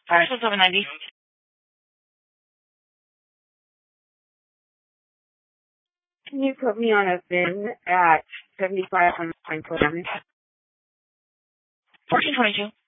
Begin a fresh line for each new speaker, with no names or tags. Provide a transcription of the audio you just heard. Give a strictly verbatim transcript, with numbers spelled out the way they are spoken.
Firestone seven ninety.
Can you put me on a bin at seventy-five hundred Pine Avenue?
fourteen twenty-two.